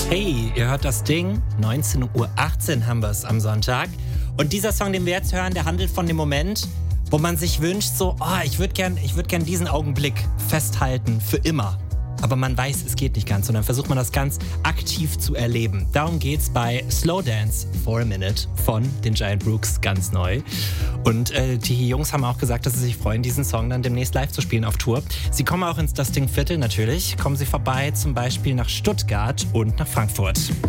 Hey, ihr hört das Ding. 19:18 Uhr haben wir es am Sonntag. Und dieser Song, den wir jetzt hören, der handelt von dem Moment, wo man sich wünscht, so, ich würde gern diesen Augenblick festhalten für immer. Aber man weiß, es geht nicht ganz. Und dann versucht man das ganz aktiv zu erleben. Darum geht's bei Slow Dance for a Minute von den Giant Rooks, ganz neu. Und die Jungs haben auch gesagt, dass sie sich freuen, diesen Song dann demnächst live zu spielen auf Tour. Sie kommen auch ins Das Ding Viertel natürlich. Kommen sie vorbei, zum Beispiel nach Stuttgart und nach Frankfurt.